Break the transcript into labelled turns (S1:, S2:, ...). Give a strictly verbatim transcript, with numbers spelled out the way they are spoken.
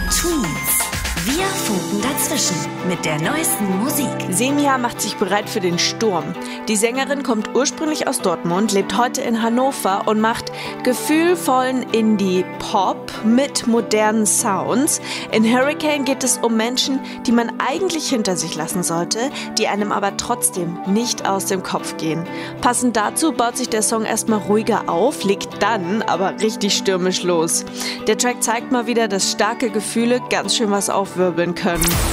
S1: Tweens. Wir funken dazwischen mit der neuesten Musik.
S2: Semia macht sich bereit für den Sturm. Die Sängerin kommt ursprünglich aus Dortmund, lebt heute in Hannover und macht gefühlvollen Indie-Pop mit modernen Sounds. In Hurricane geht es um Menschen, die man eigentlich hinter sich lassen sollte, die einem aber trotzdem nicht aus dem Kopf gehen. Passend dazu baut sich der Song erstmal ruhiger auf, legt dann aber richtig stürmisch los. Der Track zeigt mal wieder, dass starke Gefühle ganz schön was aufwirbeln können.